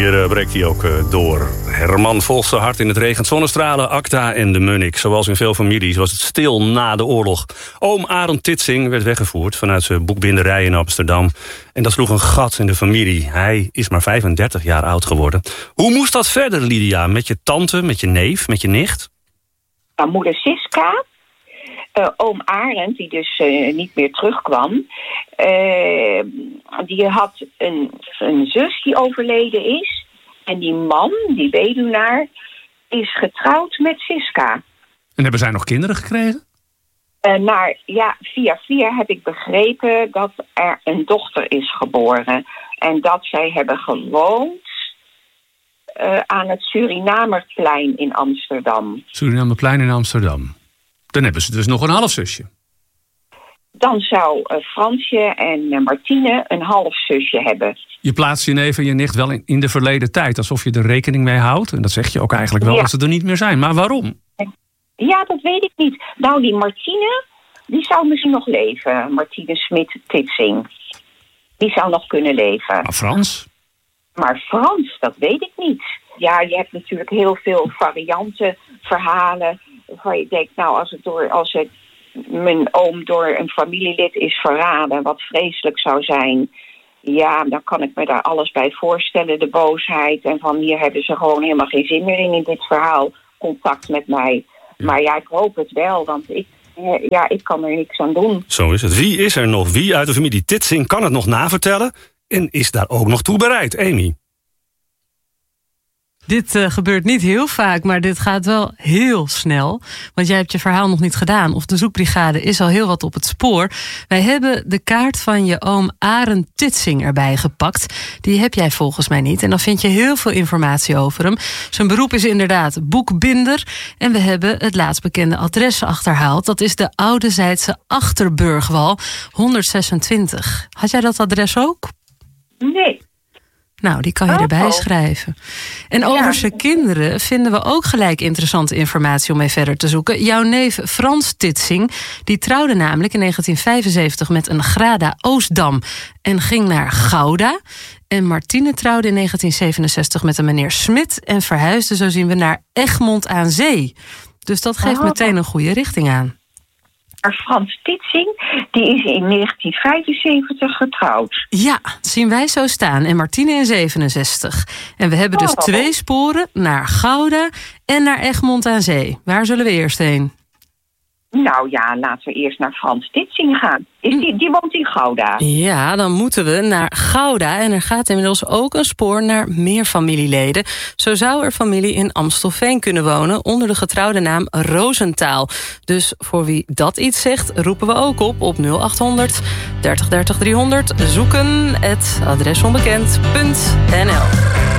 hier breekt hij ook door. Herman volgt zijn hart in het regent. Zonnestralen, Acta en de Munnik. Zoals in veel families was het stil na de oorlog. Oom Arend Titsing werd weggevoerd vanuit zijn boekbinderij in Amsterdam. En dat sloeg een gat in de familie. Hij is maar 35 jaar oud geworden. Hoe moest dat verder, Lydia? Met je tante, met je neef, met je nicht? Nou, moeder Siska, oom Arend, die dus niet meer terugkwam, die had een zus die overleden is. En die man, die weduwnaar, is getrouwd met Siska. En hebben zij nog kinderen gekregen? Via heb ik begrepen dat er een dochter is geboren. En dat zij hebben gewoond aan het Surinamerplein in Amsterdam. Surinamerplein in Amsterdam. Dan hebben ze dus nog een halfzusje. Dan zou Fransje en Martine een halfzusje hebben. Je plaatst je neef en je nicht wel in de verleden tijd, alsof je er rekening mee houdt. En dat zeg je ook eigenlijk wel, dat ze er niet meer zijn. Maar waarom? Ja, dat weet ik niet. Nou, die Martine, die zou misschien nog leven. Martine Smit-Titsing. Die zou nog kunnen leven. Maar Frans? Maar Frans, dat weet ik niet. Ja, je hebt natuurlijk heel veel varianten, verhalen. Waar je denkt, nou, als mijn oom door een familielid is verraden, wat vreselijk zou zijn. Ja, dan kan ik me daar alles bij voorstellen. De boosheid en van hier hebben ze gewoon helemaal geen zin meer in dit verhaal. Contact met mij. Ja. Maar ja, ik hoop het wel, want ik kan er niks aan doen. Zo is het. Wie is er nog? Wie uit de familie Titsing kan het nog navertellen? En is daar ook nog toe bereid, Amy? Dit gebeurt niet heel vaak, maar dit gaat wel heel snel. Want jij hebt je verhaal nog niet gedaan. Of de zoekbrigade is al heel wat op het spoor. Wij hebben de kaart van je oom Arend Titsing erbij gepakt. Die heb jij volgens mij niet. En dan vind je heel veel informatie over hem. Zijn beroep is inderdaad boekbinder. En we hebben het laatst bekende adres achterhaald. Dat is de Oudezijdse Achterburgwal 126. Had jij dat adres ook? Nee. Nou, die kan je erbij schrijven. En over zijn kinderen vinden we ook gelijk interessante informatie om mee verder te zoeken. Jouw neef Frans Titsing, die trouwde namelijk in 1975 met een Grada Oostdam en ging naar Gouda. En Martine trouwde in 1967 met een meneer Smit en verhuisde, zo zien we, naar Egmond aan Zee. Dus dat geeft meteen een goede richting aan. Maar Frans Titsing, die is in 1975 getrouwd. Ja, zien wij zo staan. En Martine in 67. En we hebben dus 2 sporen naar Gouda en naar Egmond aan Zee. Waar zullen we eerst heen? Nou ja, laten we eerst naar Frans Titsing gaan. Die woont in Gouda. Ja, dan moeten we naar Gouda. En er gaat inmiddels ook een spoor naar meer familieleden. Zo zou er familie in Amstelveen kunnen wonen onder de getrouwde naam Roosentaal. Dus voor wie dat iets zegt, roepen we ook op 0800 30 30 300. Zoeken @adresonbekend.nl.